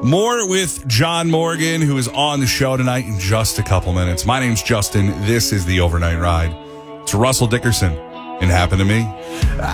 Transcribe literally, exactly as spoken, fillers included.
More with John Morgan, who is on the show tonight in just a couple minutes. My name's Justin. This is the Overnight Ride. It's Russell Dickerson. It happened to me.